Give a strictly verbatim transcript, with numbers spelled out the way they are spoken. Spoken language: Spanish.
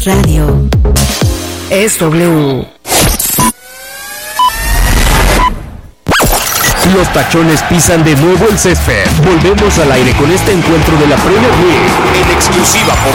Es radio. Es W. Los tachones pisan de nuevo el césped. Volvemos al aire con este encuentro de la Premier League en exclusiva por